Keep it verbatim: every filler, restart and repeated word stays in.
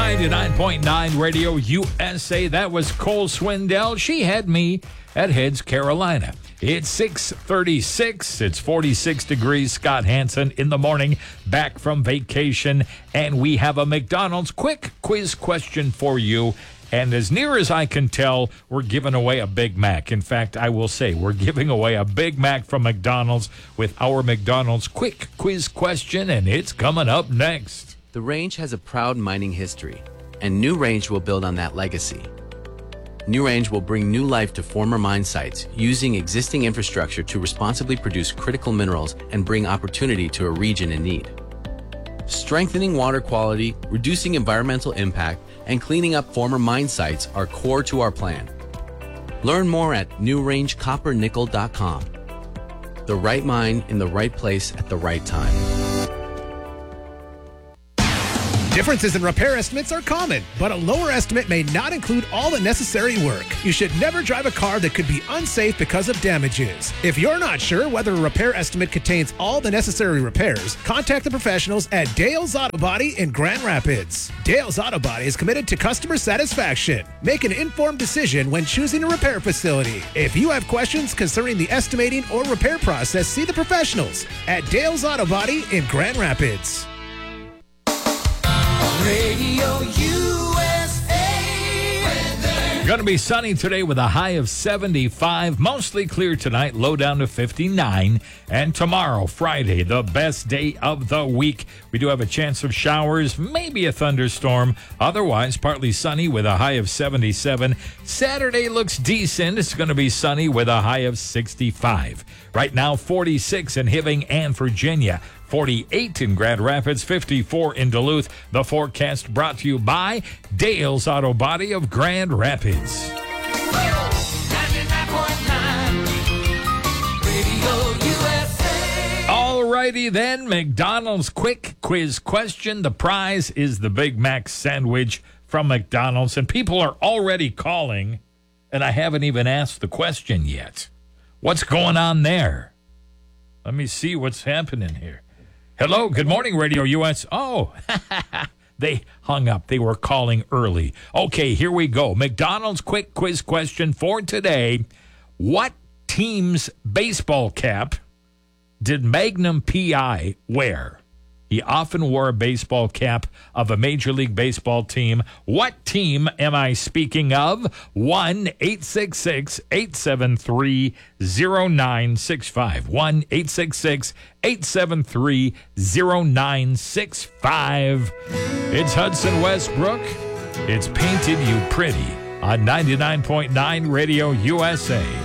ninety-nine point nine Radio U S A. That was Cole Swindell. She had me at Heads, Carolina. It's six thirty-six. It's forty-six degrees. Scott Hansen in the morning, back from vacation. And we have a McDonald's quick quiz question for you. And as near as I can tell, we're giving away a Big Mac. In fact, I will say we're giving away a Big Mac from McDonald's with our McDonald's quick quiz question. And it's coming up next. The Range has a proud mining history, and New Range will build on that legacy. New Range will bring new life to former mine sites using existing infrastructure to responsibly produce critical minerals and bring opportunity to a region in need. Strengthening water quality, reducing environmental impact, and cleaning up former mine sites are core to our plan. Learn more at new range copper nickel dot com. The right mine in the right place at the right time. Differences in repair estimates are common, but a lower estimate may not include all the necessary work. You should never drive a car that could be unsafe because of damages. If you're not sure whether a repair estimate contains all the necessary repairs, contact the professionals at Dale's Auto Body in Grand Rapids. Dale's Auto Body is committed to customer satisfaction. Make an informed decision when choosing a repair facility. If you have questions concerning the estimating or repair process, see the professionals at Dale's Auto Body in Grand Rapids. Radio U S A weather. Going to be sunny today with a high of seventy-five. Mostly clear tonight, low down to fifty-nine. And tomorrow, Friday, the best day of the week. We do have a chance of showers, maybe a thunderstorm. Otherwise, partly sunny with a high of seventy-seven. Saturday looks decent. It's going to be sunny with a high of sixty-five. Right now, forty-six in Hibbing and Virginia. forty-eight in Grand Rapids, fifty-four in Duluth. The forecast brought to you by Dale's Auto Body of Grand Rapids. ninety-nine point nine Radio U S A. Alrighty then, McDonald's quick quiz question. The prize is the Big Mac sandwich from McDonald's. And people are already calling, and I haven't even asked the question yet. What's going on there? Let me see what's happening here. Hello, good morning, Radio U S. Oh, they hung up. They were calling early. Okay, here we go. McDonald's quick quiz question for today. What team's baseball cap did Magnum P I wear? He often wore a baseball cap of a Major League Baseball team. What team am I speaking of? one eight six six, eight seven three, zero nine six five. one eight six six, eight seven three, zero nine six five. It's Hudson Westbrook. It's Painted You Pretty on ninety-nine point nine Radio U S A.